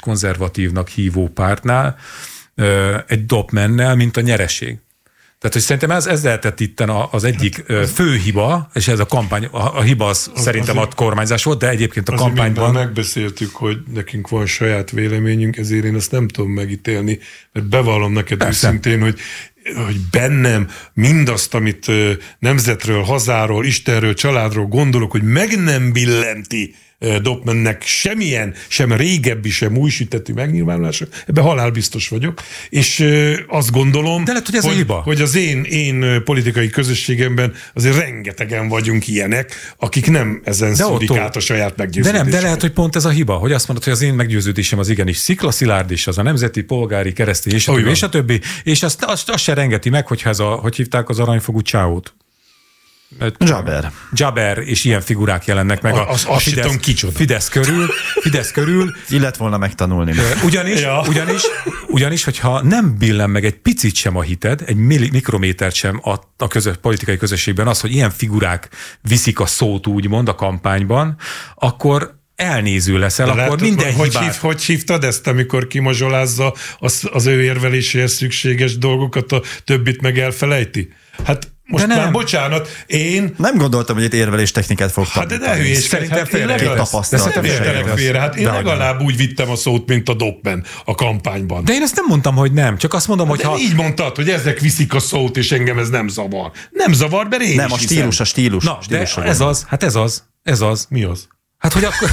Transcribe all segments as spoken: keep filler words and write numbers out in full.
konzervatívnak hívó pártnál egy Dobmannel, mint a nyereség. Tehát, hogy szerintem ez, ez lehetett itten az egyik hát az, fő hiba, és ez a kampány, a, a hiba az, az szerintem a kormányzás volt, de egyébként a kampányban... megbeszéltük, hogy nekünk van saját véleményünk, ezért én ezt nem tudom megítélni, mert bevallom neked Persze. őszintén, hogy hogy bennem mindazt, amit nemzetről, hazáról, Istenről, családról gondolok, hogy meg nem billenti Dobmannnek semmilyen, sem régebbi, sem újsítettű megnyilvánulása, ebben halálbiztos vagyok, és azt gondolom, De lehet, hogy, ez hogy, hiba. hogy az én, én politikai közösségemben azért rengetegen vagyunk ilyenek, akik nem ezen de szúrik Otto, át a saját meggyőződéseket. De nem, de lehet, hogy pont ez a hiba, hogy azt mondod, hogy az én meggyőződésem az igenis sziklaszilárd, és az a nemzeti, polgári, keresztény, és a többi, és a többi, és azt, azt, azt se rengeti meg, hogyha ez a, hogy hívták az aranyfogú csáót? Jaber. Jaber, és ilyen figurák jelennek meg a, az, a Fidesz, Fidesz körül. Fidesz körül. Illet volna megtanulni. Ugyanis, ja. ugyanis, ugyanis, hogyha nem billen meg egy picit sem a hited, egy mikrométert sem a, a közös, politikai közösségben az, hogy ilyen figurák viszik a szót úgymond a kampányban, akkor elnéző leszel, akkor lehet, minden hogy, hibát... hív, hogy hívtad ezt, amikor kimazsolázza az, az ő érveléséhez szükséges dolgokat, a többit meg elfelejti? Hát most már bocsánat, én... Nem gondoltam, hogy itt érvelés technikát fog Hát de ne hülyés, szerintem hát félre én tapasztalat. félre. Hát én legalább úgy vittem a szót, mint a Dobmann a kampányban. De én ezt nem mondtam, hogy nem, csak azt mondom, hogy de ha... így mondtad, hogy ezek viszik a szót, és engem ez nem zavar. Nem zavar, mert én Nem, is a stílus, hiszem. a stílus. Na, stílus de ez az, hát ez az, ez az. Mi az? Hát, hogy akkor...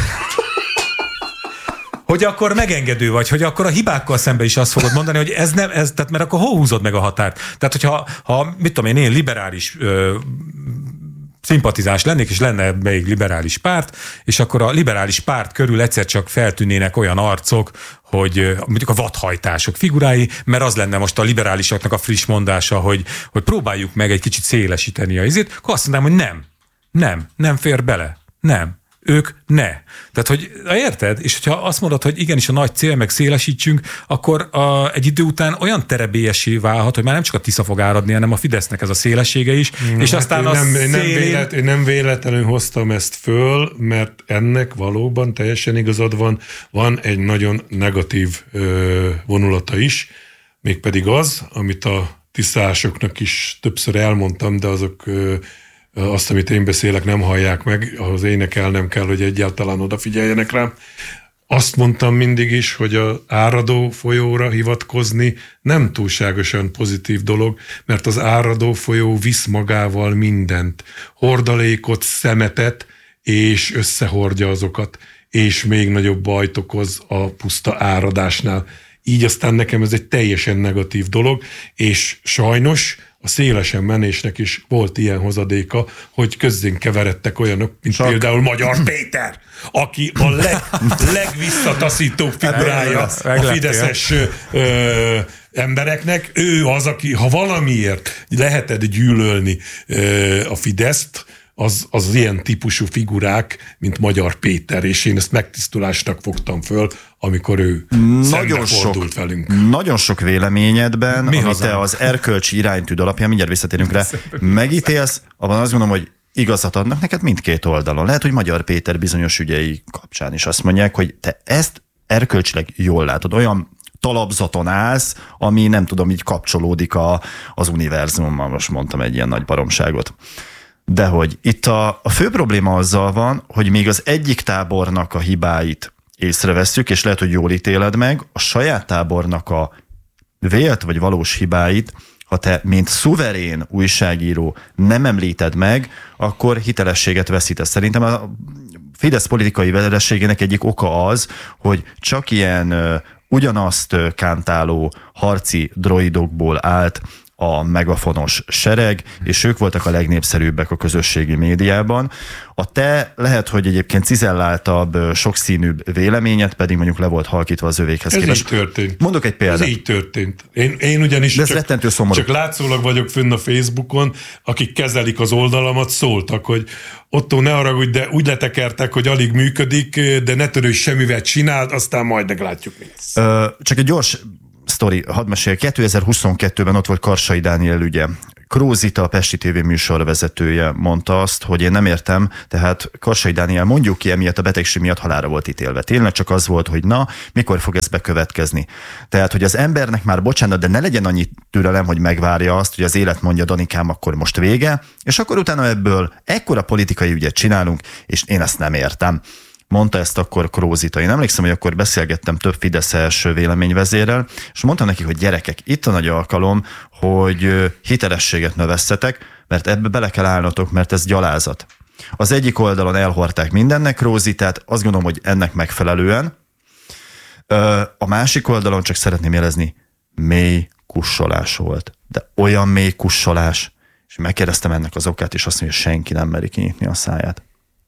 hogy akkor megengedő vagy, hogy akkor a hibákkal szembe is azt fogod mondani, hogy ez nem, ez, tehát mert akkor hol húzod meg a határt? Tehát, hogyha, ha, mit tudom én, én liberális ö, szimpatizáns lennék, és lenne még liberális párt, és akkor a liberális párt körül egyszer csak feltűnnének olyan arcok, hogy mondjuk a vadhajtások figurái, mert az lenne most a liberálisoknak a friss mondása, hogy, hogy próbáljuk meg egy kicsit szélesíteni a izét, akkor azt mondanám, hogy nem, nem, nem fér bele, nem. Ők ne. Tehát, hogy érted? És hogyha azt mondod, hogy igenis a nagy cél, meg szélesítsünk, akkor a, egy idő után olyan terebélyessé válhat, hogy már nem csak a Tisza fog áradni, hanem a Fidesznek ez a szélessége is, mm, és hát aztán a nem, szélén... nem, vélet, én nem véletlenül hoztam ezt föl, mert ennek valóban teljesen igazad van, van egy nagyon negatív ö, vonulata is, mégpedig az, amit a tiszásoknak is többször elmondtam, de azok ö, azt, amit én beszélek, nem hallják meg, ahhoz énekelnem kell, hogy egyáltalán odafigyeljenek rám. Azt mondtam mindig is, hogy az áradó folyóra hivatkozni nem túlságosan pozitív dolog, mert az áradó folyó visz magával mindent. Hordalékot, szemetet, és összehordja azokat, és még nagyobb bajt okoz a puszta áradásnál. Így aztán nekem ez egy teljesen negatív dolog, és sajnos a szélesen menésnek is volt ilyen hozadéka, hogy közzén keveredtek olyanok, mint Csak. például Magyar Péter, aki a leg, legvisszataszítóbb figurája a fideszes ö, embereknek. Ő az, aki, ha valamiért leheted gyűlölni ö, a Fideszt, az, az ilyen típusú figurák, mint Magyar Péter, és én ezt megtisztulásnak fogtam föl, amikor ő nagyon sok, velünk. Nagyon sok véleményedben, Mi amit te az erkölcsi iránytűd alapján, mindjárt visszatérünk rá, megítélsz, abban azt mondom, hogy igazat adnak neked mindkét oldalon. Lehet, hogy Magyar Péter bizonyos ügyei kapcsán is azt mondják, hogy te ezt erkölcsileg jól látod, olyan talapzaton állsz, ami nem tudom, így kapcsolódik a, az univerzummal, most mondtam egy ilyen nagy baromságot. De hogy itt a, a fő probléma azzal van, hogy még az egyik tábornak a hibáit észrevesszük, és lehet, hogy jól ítéled meg, a saját tábornak a vélt vagy valós hibáit, ha te, mint szuverén újságíró nem említed meg, akkor hitelességet veszítesz. Szerintem a Fidesz politikai verességének egyik oka az, hogy csak ilyen uh, ugyanazt uh, kántáló harci droidokból állt a megafonos sereg, és ők voltak a legnépszerűbbek a közösségi médiában. A te lehet, hogy egyébként cizelláltabb, sokszínűbb véleményed pedig mondjuk le volt halkítva az övékhez Ez képest. így történt. Mondok egy példát. Ez így történt. Én, én ugyanis De ez csak, rettentő szomorú. csak látszólag vagyok fönn a Facebookon, akik kezelik az oldalamat, szóltak, hogy Otto, ne haragudj, de úgy letekertek, hogy alig működik, de ne törődj semmivel, csináld, aztán majd meglátjuk, mi lesz. Ö, csak egy gyors sztori, hadd mesélj. kétezer-huszonkettőben ott volt Karsai Dániel ügye. Krózita, a Pesti té vé műsorvezetője mondta azt, hogy én nem értem, tehát Karsai Dániel mondjuk ki, emiatt a betegség miatt halálra volt ítélve. Tényleg csak az volt, hogy na, mikor fog ez bekövetkezni. Tehát, hogy az embernek már bocsánat, de ne legyen annyi türelem, hogy megvárja azt, hogy az élet mondja, Danikám, akkor most vége, és akkor utána ebből ekkora politikai ügyet csinálunk, és én ezt nem értem. Mondta ezt akkor Krózita. Én emlékszem, hogy akkor beszélgettem több fideszes véleményvezérrel, és mondtam nekik, hogy gyerekek, itt a nagy alkalom, hogy hitelességet növesszetek, mert ebbe bele kell állnotok, mert ez gyalázat. Az egyik oldalon elhordták mindennek Krózitát, azt gondolom, hogy ennek megfelelően. A másik oldalon csak szeretném jelezni, mély kussolás volt. De olyan mély kussolás, és megkérdeztem ennek az okát, és azt mondja, hogy senki nem meri kinyitni a száját.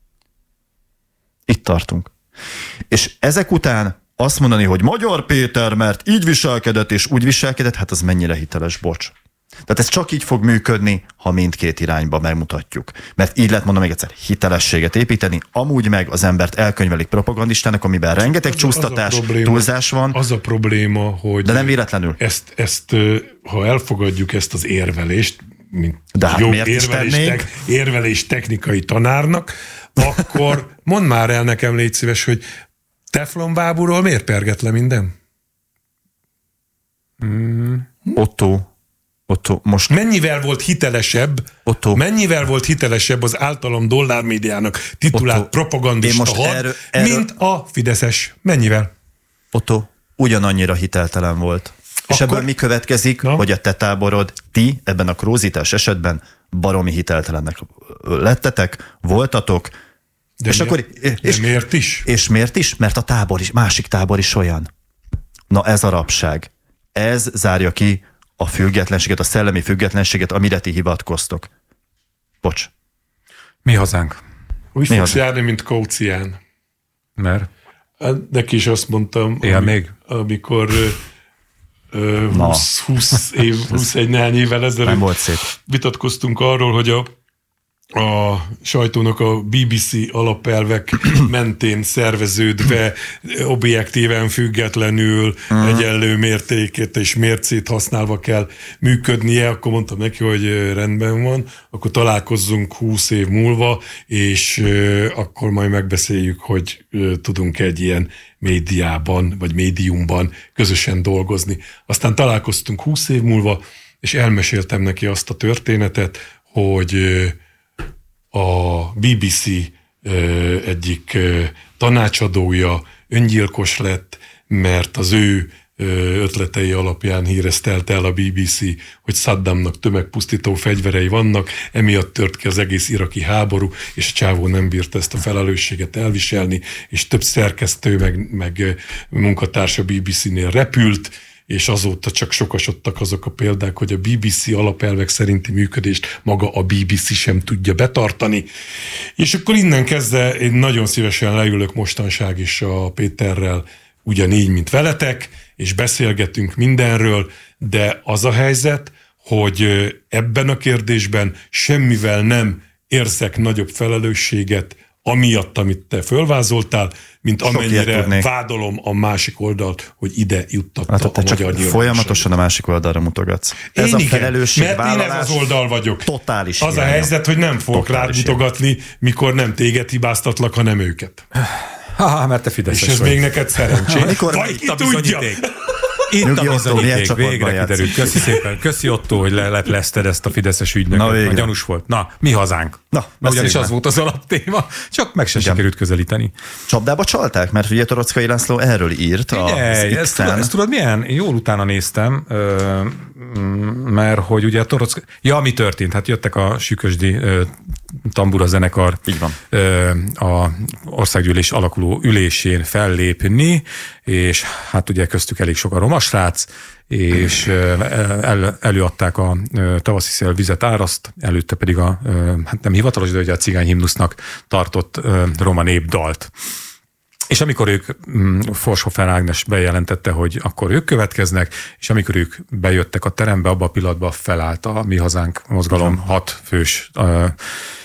Itt tartunk. És ezek után azt mondani, hogy Magyar Péter, mert így viselkedett és úgy viselkedett, hát az mennyire hiteles, bocs. Tehát ez csak így fog működni, ha mindkét irányba megmutatjuk. Mert így lehet, mondom még egyszer, hitelességet építeni, amúgy meg az embert elkönyvelik propagandistának, amiben rengeteg az, csúsztatás, az probléma, túlzás van. Az a probléma, hogy... De nem véletlenül. Ezt, ezt, ha elfogadjuk ezt az érvelést, mint de hát jó érvelés, tek, érvelés technikai tanárnak, akkor mondd már el nekem, légy szíves, hogy teflonbábúról miért perget le minden? Mm. Otto. Otto, most... Mennyivel volt hitelesebb, Otto. mennyivel volt hitelesebb az általam dollármédiának titulált Otto. propagandista had, erről, erről... mint a fideszes? Mennyivel? Otto, ugyanannyira hiteltelen volt. És akkor... ebből mi következik, no? hogy a te táborod, ti ebben a krózitás esetben baromi hiteltelennek lettetek, voltatok, de és miért? akkor... És, de miért is? És miért is? Mert a tábor is, másik tábor is olyan. Na ez a rabság. Ez zárja ki a függetlenséget, a szellemi függetlenséget, amire ti hivatkoztok. Bocs. Mi hazánk? Úgy Mi fogsz hazánk? járni, mint Kócián. Mert? Neki is azt mondtam, Él ami, még? amikor húsz, húsz év, huszonegy néhány évvel ezelőtt vitatkoztunk arról, hogy a a sajtónak a bé bé cé alapelvek mentén szerveződve, objektíven, függetlenül, uh-huh. egyenlő mértékét és mércét használva kell működnie, akkor mondtam neki, hogy rendben van, akkor találkozzunk húsz év múlva, és akkor majd megbeszéljük, hogy tudunk egy ilyen médiában, vagy médiumban közösen dolgozni. Aztán találkoztunk húsz év múlva, és elmeséltem neki azt a történetet, hogy a bé bé cé egyik tanácsadója öngyilkos lett, mert az ő ötletei alapján híresztelte el a bé bé cé, hogy Saddamnak tömegpusztító fegyverei vannak, emiatt tört ki az egész iraki háború, és a csávó nem bírta ezt a felelősséget elviselni, és több szerkesztő, meg, meg munkatársa bé bé cé-nél repült, és azóta csak sokasodtak azok a példák, hogy a bé bé cé alapelvek szerinti működést maga a bé bé cé sem tudja betartani. És akkor innen kezdve én nagyon szívesen leülök mostanság is a Péterrel, ugyanígy, mint veletek, és beszélgetünk mindenről, de az a helyzet, hogy ebben a kérdésben semmivel nem érzek nagyobb felelősséget, amiatt, amit te fölvázoltál, mint amennyire vádolom a másik oldalt, hogy ide juttatta hát, a magyar nyilvánosságot. Folyamatosan a másik oldalra mutogatsz. Ez én a felelősségvállalás. Mert én ez az oldal vagyok. Totális Az hiánya. A helyzet, hogy nem fogok rád mutogatni, mikor nem téged hibáztatlak, hanem őket. Ha, mert te fideszes és ez vagy. még neked szerencsé. Mikor vagy itt a bizonyíték? Itt a bizonyíték, végre kiderült. Köszi szépen. Köszi Otto, hogy leleplezted ezt a fideszes ügynököt. A gyanús volt. Na, mi hazánk? Na, Na ugyanis az volt az alaptéma, csak meg se Igen. sikerült közelíteni. Csapdába csalták? Mert ugye Torockai László erről írt. Figyelj, ezt, tudod, ezt tudod milyen? Én jól utána néztem, mert hogy ugye a Torockai... Ja, mi történt? Hát jöttek a Sükösdi tambura zenekar a országgyűlés alakuló ülésén fellépni, és hát ugye köztük elég sok a roma srác, és el, előadták a Tavaszi szél vizet áraszt, előtte pedig a, hát nem hivatalos, de ugye a cigány himnusznak tartott roma népdalt. És amikor ők, Forshofer Ágnes bejelentette, hogy akkor ők következnek, és amikor ők bejöttek a terembe, abban a pillanatban felállt a Mi Hazánk mozgalom hat fős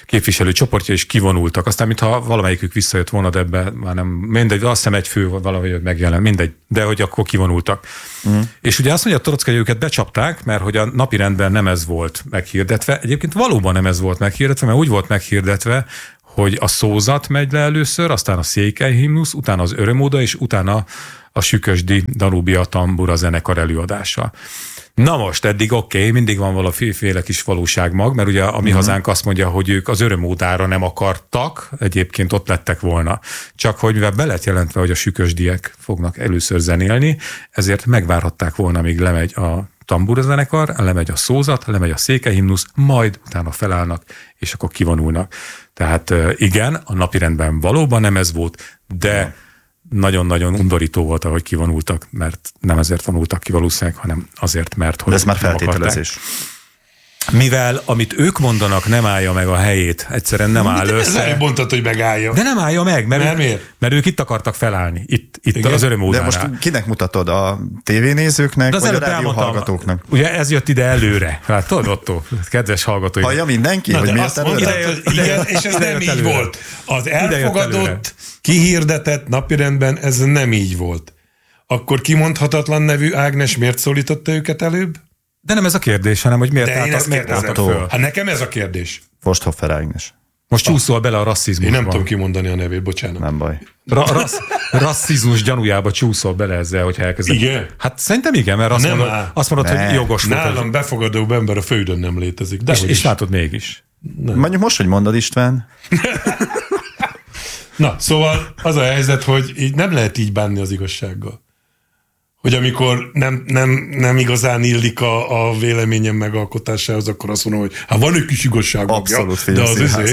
képviselő csoportja is kivonultak. Aztán, mintha valamelyikük visszajött volna, de ebbe már nem, mindegy, azt hiszem egy fő valahogy megjelent, mindegy, de hogy akkor kivonultak. Uh-huh. És ugye azt mondja, a Torockai őket becsapták, mert hogy a napirendben nem ez volt meghirdetve. Egyébként valóban nem ez volt meghirdetve, mert úgy volt meghirdetve, hogy a szózat megy le először, aztán a székely himnusz, utána az örömóda, és utána a Sükösdi Danubia tambura zenekar előadása. Na most, eddig oké, okay, mindig van valamiféle kis valóságmag, mert ugye a mi uh-huh. hazánk azt mondja, hogy ők az örömódára nem akartak, egyébként ott lettek volna. Csak hogy mivel be lett jelentve, hogy a sükösdiek fognak először zenélni, ezért megvárhatták volna, míg lemegy a tambura zenekar, lemegy a szózat, lemegy a székely himnusz, majd utána felállnak, és akkor kivonulnak. Tehát igen, a napirendben valóban nem ez volt, de uh-huh. nagyon-nagyon undorító volt, ahogy kivonultak, mert nem ezért vonultak ki valószínűleg, hanem azért, mert... Hogy ez már feltételezés. Mivel amit ők mondanak nem állja meg a helyét, egyszerűen nem áll össze. Ez mondtad, hogy megállja. De nem állja meg, mert, mert, ők, mert ők itt akartak felállni, itt, itt az örömódánál. De most kinek mutatod? A tévénézőknek, vagy a rádió hallgatóknak? Ugye ez jött ide előre. Hát tudod, Otto, kedves hallgatói. Hallja mindenki, Na, hogy miért azt mondtad, hogy igen, és ez nem így előre. volt. Az elfogadott, kihirdetett napirendben ez nem így volt. Akkor kimondhatatlan nevű Ágnes miért szólította őket előbb? De nem ez a kérdés, hanem hogy miért álltak, miért álltak föl. Hát nekem ez a kérdés. Forsthoffer Ágnes. Most csúszol bele a rasszizmusba. Én nem tudom kimondani a nevét, bocsánat. Nem baj. Ra- rassz, rasszizmus gyanújába csúszol bele ezzel, hogyha elkezded. Igen? Hát szerintem igen, mert azt nem mondod, áll. azt mondod hogy jogos volt. Nálam befogadó ember a földön nem létezik. De és, és látod mégis. Nem. Mondjuk most, hogy mondod, István. Na, szóval az a helyzet, hogy így nem lehet így bánni az igazsággal. Hogy amikor nem, nem, nem igazán illik a, a véleményem megalkotásához, akkor azt mondom, hogy hát van egy kis igazság. Abszolút de az üzé.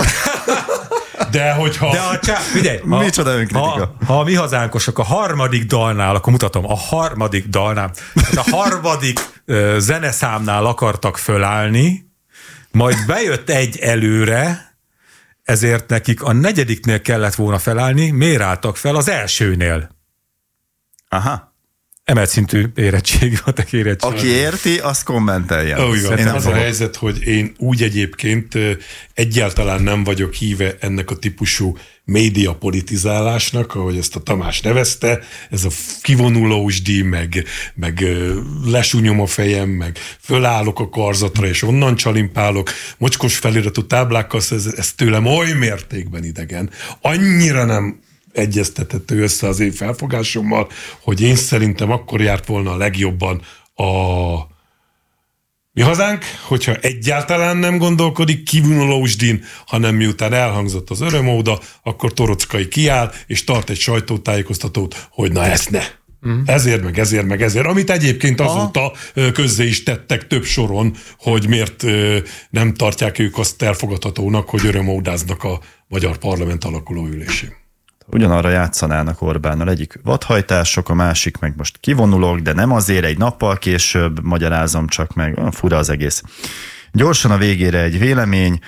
De hogyha... De a csá... Figyelj, ha, micsoda önkritika. Ha, ha a mi hazánkosok a harmadik dalnál, akkor mutatom, a harmadik dalnál, a harmadik uh, zeneszámnál akartak fölállni, majd bejött egy előre, ezért nekik a negyediknél kellett volna felállni, miért álltak fel az elsőnél? Aha. Emelt szintű érettség, a tek érettség. Aki érti, azt kommenteljen. Ó, igaz, én az fogok. A helyzet, hogy én úgy egyébként egyáltalán nem vagyok híve ennek a típusú média politizálásnak, ahogy ezt a Tamás nevezte, ez a kivonulósdi, meg, meg lesúnyom a fejem, meg fölállok a karzatra, és onnan csalimpálok, mocskos feliratú táblákkal, ez, ez tőlem oly mértékben idegen. Annyira nem egyeztethető össze az én felfogásommal, hogy én szerintem akkor járt volna a legjobban a mi hazánk, hogyha egyáltalán nem gondolkodik kivonulósdin, hanem miután elhangzott az örömóda, akkor Torockai kiáll, és tart egy sajtótájékoztatót, hogy na ezt ne. Mm. Ezért, meg ezért, meg ezért. Amit egyébként azóta Aha. közzé is tettek több soron, hogy miért nem tartják ők azt elfogadhatónak, hogy örömódáznak a magyar parlament alakuló ülésén. Ugyanarra játszanának Orbánnal, egyik vadhajtások, a másik meg most kivonulok, de nem azért, egy nappal később, magyarázom csak meg, fura az egész. Gyorsan a végére egy vélemény,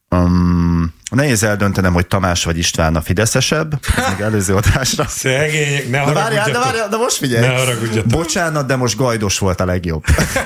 um, nehéz eldöntenem, hogy Tamás vagy István a fideszesebb, ez még előző adásra. Szegények, ne haragudjatok. De várjál, de várjál, de most figyelj. Ne haragudjatok. Bocsánat, de most Gajdos volt a legjobb.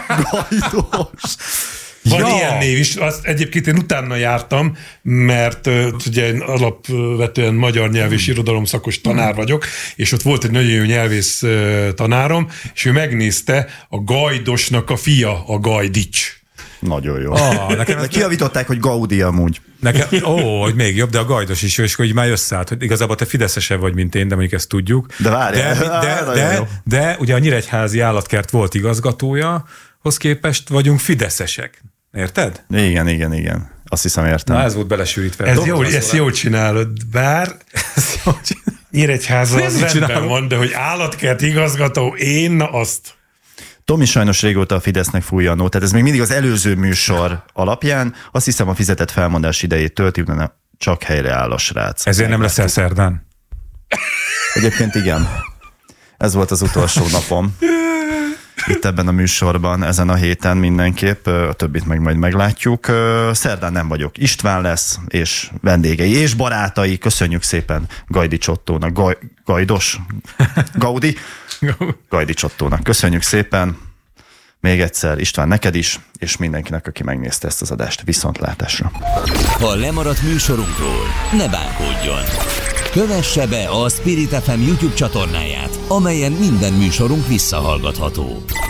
Gajdos. Van ja. ilyen név is, azt egyébként én utána jártam, mert uh, ugye én alapvetően magyar nyelv és irodalom szakos tanár vagyok, és ott volt egy nagyon jó nyelvész uh, tanárom, és ő megnézte a Gajdosnak a fia, a Gajdics. Nagyon jó. Ah, nekem de kijavították, hogy Gaudi amúgy. Nekem, ó, hogy még jobb, de a Gajdos is jó, és hogy már összeállt, hogy igazából te fideszesebb vagy, mint én, de mondjuk ezt tudjuk. De várjál. De, de, de, de, de ugye a Nyíregyházi állatkert volt igazgatója, hoz képest vagyunk fideszesek. Érted? Igen, igen, igen. Azt hiszem értem. Na ez volt belesűrítve. Ez jól, ezt jól csinálod, bár Nyíregyháza az rendben csinálom. Van, de hogy állatkert igazgató, én na azt... Tomi sajnos régóta a Fidesznek fújja a nót, tehát ez még mindig az előző műsor alapján. Azt hiszem a fizetett felmondás idejét tölti, utána csak helyreáll a srác. Ezért nem leszel szerdán? Egyébként igen. Ez volt az utolsó napom. Itt ebben a műsorban, ezen a héten mindenképp, a többit meg majd meglátjuk. Szerdán nem vagyok. István lesz, és vendégei, és barátai. Köszönjük szépen Gajdi Csottónak. Gaj, Gajdos? Gaudi? Gajdi Csottónak. Köszönjük szépen. Még egyszer István, neked is, és mindenkinek, aki megnézte ezt az adást. Viszontlátásra! Ha lemaradt műsorunkról, ne bánkódjon! Kövesse be a Spirit ef em YouTube csatornáját, amelyen minden műsorunk visszahallgatható.